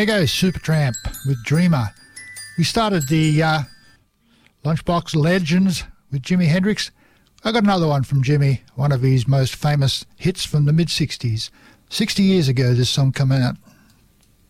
There goes Supertramp with Dreamer. We started the Lunchbox Legends with Jimi Hendrix. I got another one from Jimmy, one of his most famous hits from the mid-'60s. 60 years ago this song came out.